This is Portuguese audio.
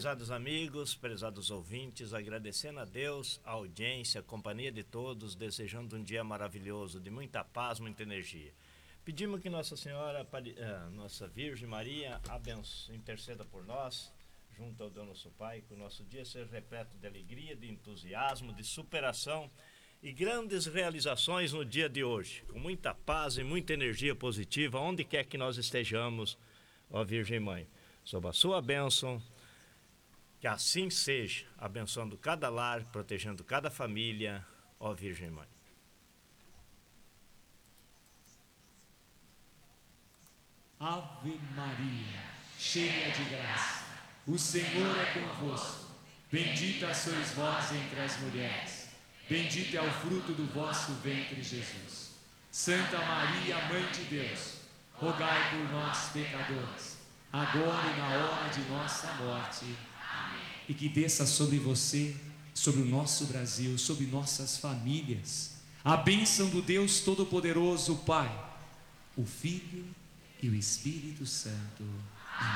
prezados amigos, prezados ouvintes, agradecendo a Deus, a audiência, a companhia de todos, desejando um dia maravilhoso, de muita paz, muita energia. Pedimos que Nossa Senhora, Nossa Virgem Maria, interceda por nós, junto ao Deus nosso Pai, que o nosso dia seja repleto de alegria, de entusiasmo, de superação e grandes realizações no dia de hoje, com muita paz e muita energia positiva, onde quer que nós estejamos, ó Virgem Mãe. Sob a sua bênção, que assim seja, abençoando cada lar, protegendo cada família, ó Virgem Mãe. Ave Maria, cheia de graça, o Senhor é convosco. Bendita sois vós entre as mulheres, bendito é o fruto do vosso ventre, Jesus. Santa Maria, Mãe de Deus, rogai por nós, pecadores, agora e na hora de nossa morte. Amém. E que desça sobre você, sobre o nosso Brasil, sobre nossas famílias, a bênção do Deus Todo-Poderoso, o Pai, o Filho e o Espírito Santo.